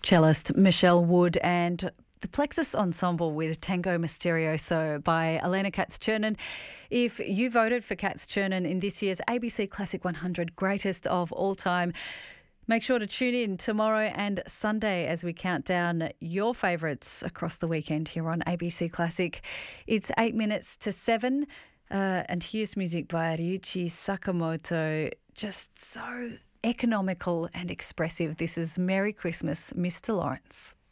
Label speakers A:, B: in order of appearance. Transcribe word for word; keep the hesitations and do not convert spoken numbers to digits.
A: Cellist Michelle Wood and the Plexus Ensemble with Tango Misterioso by Elena Katz-Chernin. If you voted for Katz-Chernin in this year's A B C Classic one hundred Greatest of All Time, make sure to tune in tomorrow and Sunday as we count down your favourites across the weekend here on A B C Classic. It's eight minutes to seven, uh, and here's music by Ryuichi Sakamoto. Just so economical and expressive. This is Merry Christmas, Mister Lawrence.